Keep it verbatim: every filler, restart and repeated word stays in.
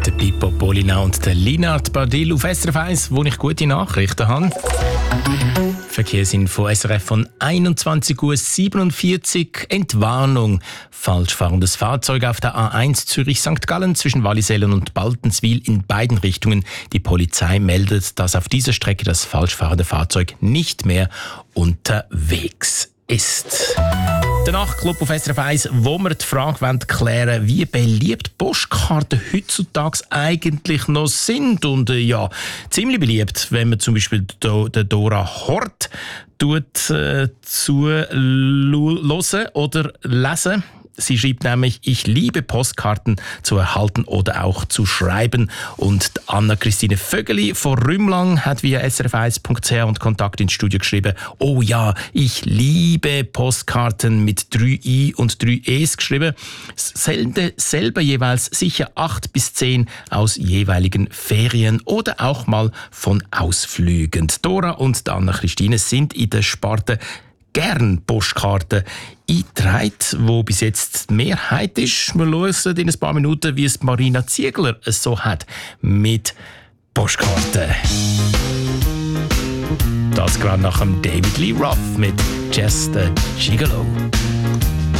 Der Pippo Polina und der Linard Badil auf S R F eins, wo ich gute Nachrichten habe. Verkehrsinfo S R F von einundzwanzig Uhr siebenundvierzig. Entwarnung. Falsch fahrendes Fahrzeug auf der A eins Zürich-Sankt Gallen zwischen Wallisellen und Baltenswil in beiden Richtungen. Die Polizei meldet, dass auf dieser Strecke das falsch fahrende Fahrzeug nicht mehr unterwegs ist. Der Nachtclub auf S R F eins, wo wir die Frage klären wollen, wie beliebt Postkarten heutzutage eigentlich noch sind. Und äh, ja, ziemlich beliebt, wenn man zum Beispiel do, der Dora Hort tut, äh, zuhören oder lesen. Sie schreibt nämlich, ich liebe Postkarten zu erhalten oder auch zu schreiben. Und Anna-Christine Vögeli von Rümlang hat via s r f eins punkt c h und Kontakt ins Studio geschrieben, oh ja, ich liebe Postkarten mit drei i und drei es geschrieben. Sende selber jeweils sicher acht bis zehn aus jeweiligen Ferien oder auch mal von Ausflügen. Dora und Anna-Christine sind in der Sparte gern Postkarten eingetragen, wo bis jetzt die Mehrheit ist. Wir hören in ein paar Minuten, wie es Marina Ziegler so hat mit Postkarten. Das gerade nach dem David Lee Roth mit Just a Gigolo.